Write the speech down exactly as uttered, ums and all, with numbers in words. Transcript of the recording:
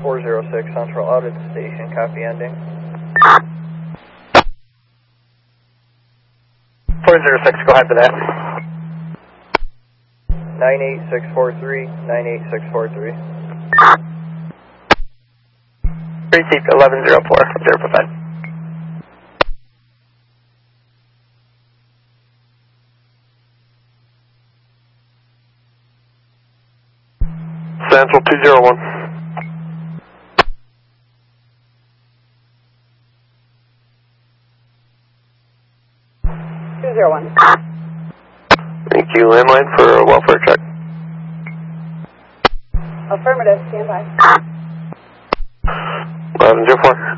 four zero six Central out at the station, copy ending. four zero six, go ahead for that. nine eight six four three, nine eight six four three. Received eleven zero four, observe provide. Central two zero one. two zero one. Thank you. Landline for a welfare check. Affirmative, stand by. eleven zero four.